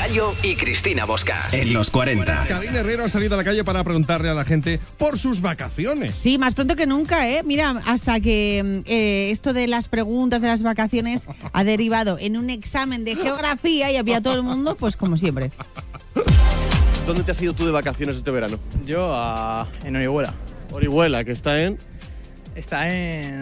Gallo y Cristina Bosca. En los 40. Karina Herrero ha salido a la calle para preguntarle a la gente por sus vacaciones. Sí, más pronto que nunca, ¿eh? Mira, hasta que esto de las preguntas de las vacaciones ha derivado en un examen de geografía y había todo el mundo, pues como siempre. ¿Dónde te has ido tú de vacaciones este verano? Yo en Orihuela. Orihuela, que está en... Está en...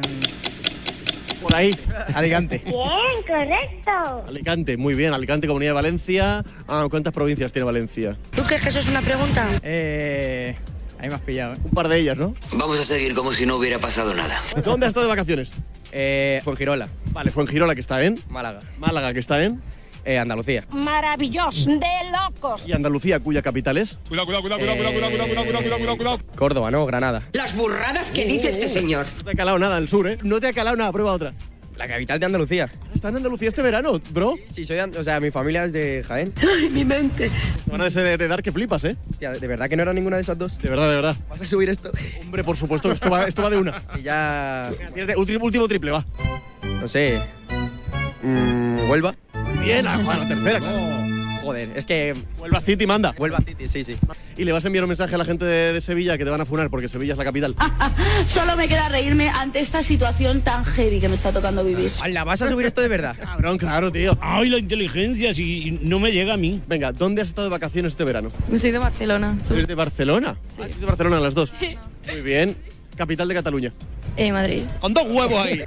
Por ahí. Alicante. Bien, correcto. Alicante, muy bien. Alicante, Comunidad de Valencia. ¿Cuántas provincias tiene Valencia? ¿Tú crees que eso es una pregunta? Ahí me has pillado, ¿eh? Un par de ellas, ¿no? Vamos a seguir como si no hubiera pasado nada. ¿Dónde has estado de vacaciones? Fuengirola. Vale, Fuengirola, que está en... Málaga. Málaga, que está en... Andalucía. Maravilloso, de locos. Y Andalucía, cuya capital es... Cuidado. Córdoba, ¿no? Granada. Las burradas que dice este señor. No te ha calado nada el sur, ¿eh? No te ha calado nada, prueba otra. La capital de Andalucía. ¿Está en Andalucía este verano, bro? Sí, mi familia es de Jaén. Ay, mi mente. Te van a desheredar que flipas, ¿eh? Hostia, ¿de verdad que no era ninguna de esas dos? De verdad, de verdad. ¿Vas a subir esto? Hombre, por supuesto, esto va de una. Sí, ya... Último triple, va. No sé... ¿Huelva? Muy bien, a la tercera, claro. Joder, es que... Huelva City manda. Huelva City, sí. Y le vas a enviar un mensaje a la gente de Sevilla que te van a funar porque Sevilla es la capital. Solo me queda reírme ante esta situación tan heavy que me está tocando vivir. ¿La vas a subir esto de verdad? Cabrón, claro, tío. Ay, la inteligencia, si no me llega a mí. Venga, ¿dónde has estado de vacaciones este verano? Soy de Barcelona. ¿Eres de Barcelona? Sí. ¿Eres de Barcelona las dos? Sí. Muy bien. Capital de Cataluña. Madrid. Con dos huevos ahí.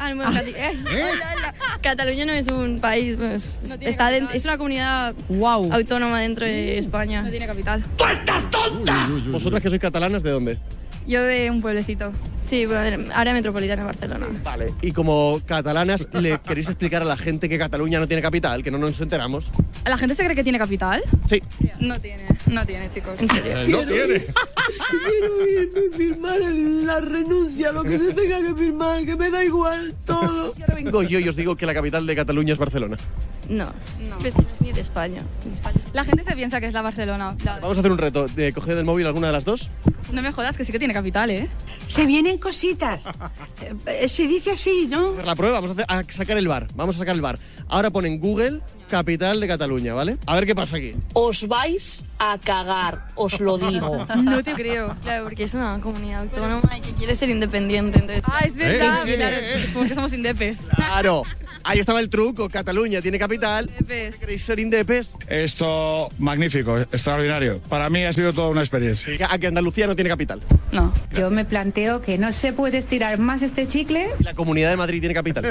Cataluña no es un país, pues, es una comunidad autónoma dentro de España. No tiene capital. ¡Tú estás tonta! ¿Vosotras que sois catalanas, de dónde? Yo de un pueblecito. Sí, área metropolitana de Barcelona. Vale, y como catalanas, ¿le queréis explicar a la gente que Cataluña no tiene capital, que no nos enteramos? ¿La gente se cree que tiene capital? Sí. No tiene, chicos. En serio. No tiene. Quiero irme a firmar la renuncia, lo que se tenga que firmar, que me da igual todo. Y ahora vengo yo y os digo que la capital de Cataluña es Barcelona. No. Pues ni de España. La gente se piensa que es la Barcelona. Vamos a hacer un reto. ¿Coger del móvil alguna de las dos? No me jodas, que sí que tiene capital, ¿eh? Se vienen cositas. Se dice así, ¿no? Hacer la prueba, vamos a sacar el bar. Vamos a sacar el bar. Ahora ponen Google, capital de Cataluña, ¿vale? A ver qué pasa aquí. Os vais a cagar, os lo digo. No te creo. Claro, porque es una comunidad autónoma y que quiere ser independiente. Entonces... es verdad. Claro, porque somos indepes. Claro. Ahí estaba el truco. Cataluña tiene capital. ¿Queréis ser indepes? Esto, magnífico, extraordinario. Para mí ha sido toda una experiencia. ¿A que Andalucía no tiene capital? No. Yo me planteo que no se puede estirar más este chicle. ¿La Comunidad de Madrid tiene capital?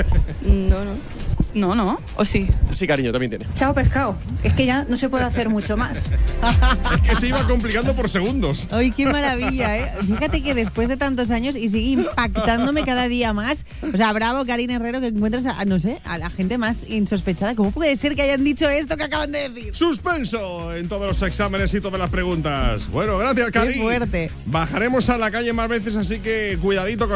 No. ¿O sí? Sí, cariño, también tiene. Chao, pescado. Es que ya no se puede hacer mucho más. Es que se iba complicando por segundos. ¡Ay, qué maravilla, eh! Fíjate que después de tantos años y sigue impactándome cada día más. O sea, bravo, Karina Herrero, que encuentras a la gente más insospechada. ¿Cómo puede ser que hayan dicho esto que acaban de decir? Suspenso en todos los exámenes y todas las preguntas. Bueno, gracias, Cari. Qué fuerte. Bajaremos a la calle más veces, así que cuidadito con